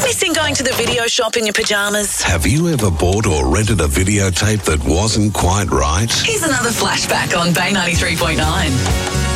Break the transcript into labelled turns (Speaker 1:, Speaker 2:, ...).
Speaker 1: Missing going to the video shop in your pyjamas?
Speaker 2: Have you ever bought or rented a videotape that wasn't quite right?
Speaker 1: Here's another flashback on Bay 93.9.